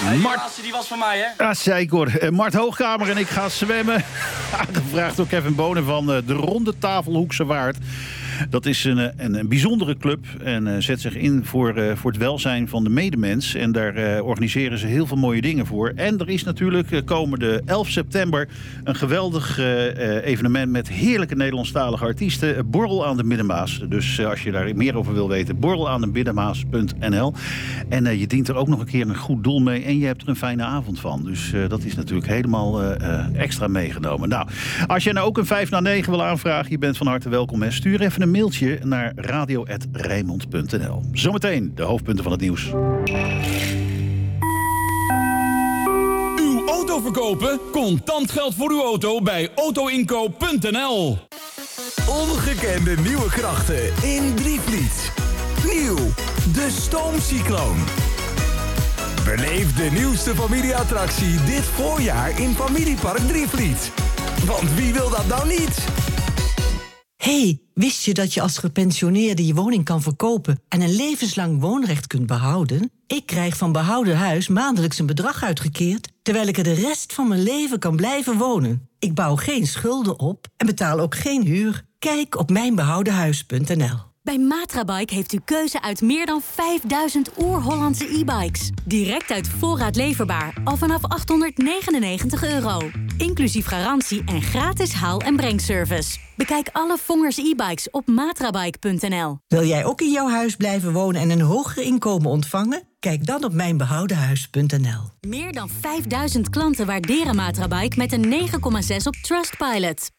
Mart, die was van mij, hè? Ja, zei ik hoor. Mart Hoogkamer en ik gaan zwemmen. Aangevraagd door Kevin Bonen van de Ronde Tafelhoekse Waard. Dat is een bijzondere club en zet zich in voor het welzijn van de medemens. En daar organiseren ze heel veel mooie dingen voor. En er is natuurlijk komende 11 september een geweldig evenement met heerlijke Nederlandstalige artiesten. Borrel aan de Middenmaas. Dus als je daar meer over wil weten, borrelaandemiddenmaas.nl. En je dient er ook nog een keer een goed doel mee en je hebt er een fijne avond van. Dus dat is natuurlijk helemaal extra meegenomen. Nou, als je nou ook een 5 na 9 wil aanvragen, je bent van harte welkom. En stuur even een mailtje naar radio@rijnmond.nl. Zometeen de hoofdpunten van het nieuws. Uw auto verkopen? Contant geld voor uw auto bij autoinkoop.nl. Ongekende nieuwe krachten in Drievliet. Nieuw, de Stoomcycloon. Beleef de nieuwste familieattractie dit voorjaar in Familiepark Drievliet. Want wie wil dat nou niet? Hey, wist je dat je als gepensioneerde je woning kan verkopen en een levenslang woonrecht kunt behouden? Ik krijg van Behouden Huis maandelijks een bedrag uitgekeerd, terwijl ik er de rest van mijn leven kan blijven wonen. Ik bouw geen schulden op en betaal ook geen huur. Kijk op mijnbehoudenhuis.nl. Bij Matrabike heeft u keuze uit meer dan 5000 oer-Hollandse e-bikes. Direct uit voorraad leverbaar, al vanaf €899. Inclusief garantie en gratis haal- en brengservice. Bekijk alle Vongers e-bikes op matrabike.nl. Wil jij ook in jouw huis blijven wonen en een hoger inkomen ontvangen? Kijk dan op mijnbehoudenhuis.nl. Meer dan 5000 klanten waarderen Matrabike met een 9,6 op Trustpilot.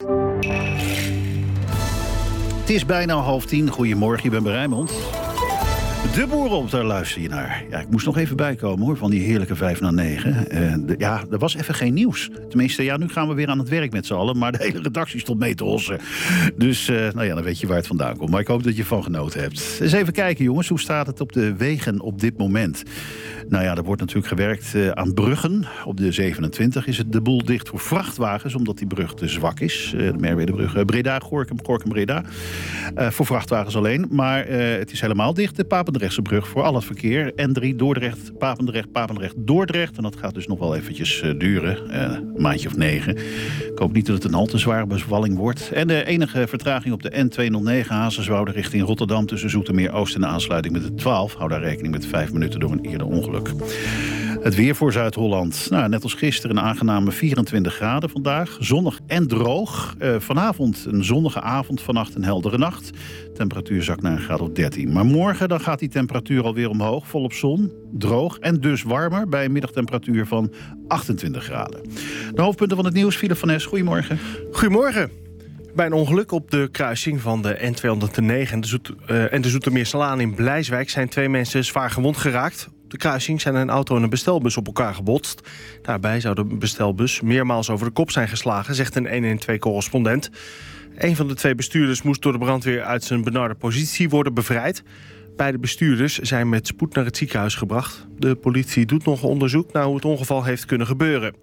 Het is bijna 9:30. Goedemorgen, je bent bij Rijnmond. De Boerenop, daar luister je naar. Ja, ik moest nog even bijkomen hoor, van die heerlijke 5 na 9. Er was even geen nieuws. Tenminste, ja, nu gaan we weer aan het werk met z'n allen. Maar de hele redactie stond mee te hossen. Dus, dan weet je waar het vandaan komt. Maar ik hoop dat je ervan genoten hebt. Eens even kijken, jongens. Hoe staat het op de wegen op dit moment? Nou ja, er wordt natuurlijk gewerkt aan bruggen. Op de 27 is het de boel dicht voor vrachtwagens, omdat die brug te zwak is. De Merwedebrug Breda, Gorinchem-Breda. Voor vrachtwagens alleen. Maar het is helemaal dicht, de Papendrechtse brug voor al het verkeer. N3 Dordrecht, Papendrecht, Dordrecht. En dat gaat dus nog wel eventjes duren. Een maandje of 9. Ik hoop niet dat het een al te zware bevalling wordt. En de enige vertraging op de N209 Hazerswoude richting Rotterdam tussen Zoetermeer Oost en de aansluiting met de 12. Hou daar rekening met 5 minuten door een eerder ongeluk. Het weer voor Zuid-Holland. Nou, net als gisteren een aangename 24 graden vandaag. Zonnig en droog. Vanavond een zonnige avond, vannacht een heldere nacht. Temperatuur zakt naar een graad of 13. Maar morgen dan gaat die temperatuur alweer omhoog. Volop zon, droog en dus warmer bij een middagtemperatuur van 28 graden. De hoofdpunten van het nieuws. Philip van Es, goedemorgen. Goedemorgen. Bij een ongeluk op de kruising van de N209 en de Zoetermeersalaan in Blijswijk zijn 2 mensen zwaar gewond geraakt. Op de kruising zijn een auto en een bestelbus op elkaar gebotst. Daarbij zou de bestelbus meermaals over de kop zijn geslagen, zegt een 112-correspondent. Een van de 2 bestuurders moest door de brandweer uit zijn benarde positie worden bevrijd. Beide bestuurders zijn met spoed naar het ziekenhuis gebracht. De politie doet nog onderzoek naar hoe het ongeval heeft kunnen gebeuren.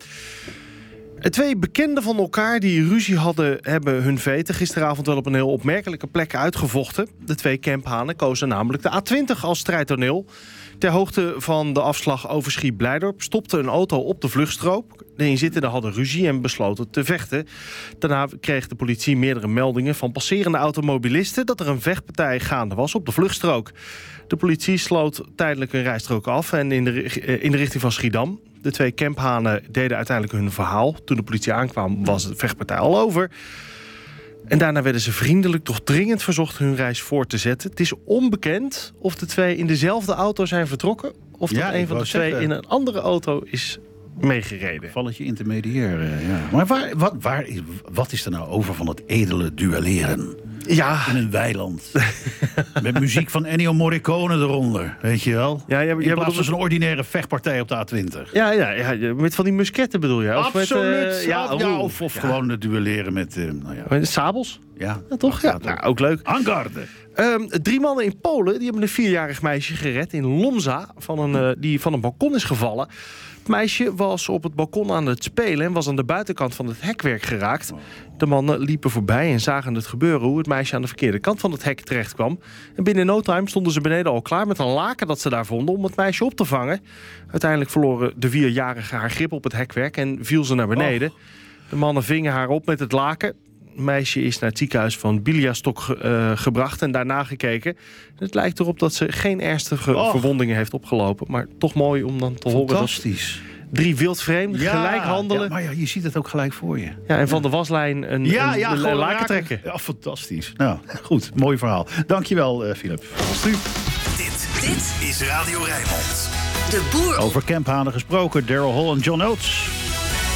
2 bekenden van elkaar die ruzie hadden, hebben hun veten gisteravond wel op een heel opmerkelijke plek uitgevochten. De 2 Kemphanen kozen namelijk de A20 als strijdtoneel. Ter hoogte van de afslag Overschie-Blijdorp stopte een auto op de vluchtstrook. De inzittenden hadden ruzie en besloten te vechten. Daarna kreeg de politie meerdere meldingen van passerende automobilisten dat er een vechtpartij gaande was op de vluchtstrook. De politie sloot tijdelijk een rijstrook af en in de richting van Schiedam. De 2 Kemphanen deden uiteindelijk hun verhaal. Toen de politie aankwam was de vechtpartij al over. En daarna werden ze vriendelijk, toch dringend verzocht hun reis voort te zetten. Het is onbekend of de 2 in dezelfde auto zijn vertrokken, of dat een van de 2 in een andere auto is meegereden. Valletje intermediair, ja. Maar wat is er nou over van het edele duelleren? Ja. In een weiland. Met muziek van Ennio Morricone eronder, weet je wel? Ja, in plaats van zo'n ordinaire vechtpartij op de A20. Ja, met van die musketten bedoel je? Of absoluut. Met, of gewoon het duelleren met... Met sabels? Ja. Ja, toch? Ja, nou, ook leuk. Hangarde. 3 mannen in Polen die hebben een 4-jarig meisje gered in Lomza die van een balkon is gevallen. Het meisje was op het balkon aan het spelen en was aan de buitenkant van het hekwerk geraakt. De mannen liepen voorbij en zagen het gebeuren hoe het meisje aan de verkeerde kant van het hek terecht kwam. En binnen no time stonden ze beneden al klaar met een laken dat ze daar vonden om het meisje op te vangen. Uiteindelijk verloren de 4-jarige haar grip op het hekwerk en viel ze naar beneden. De mannen vingen haar op met het laken. Het meisje is naar het ziekenhuis van Białystok gebracht en daarna gekeken. Het lijkt erop dat ze geen ernstige verwondingen heeft opgelopen. Maar toch mooi om dan te horen dat 3 wildvreemden gelijk handelen. Ja, maar je ziet het ook gelijk voor je. Ja, en van de waslijn een laken trekken. Ja, fantastisch. Nou, goed. Mooi verhaal. Dankjewel, Philip. Dit is Radio Rijnmond. De Boer op Over Kemphanen gesproken. Daryl Hall en John Oates.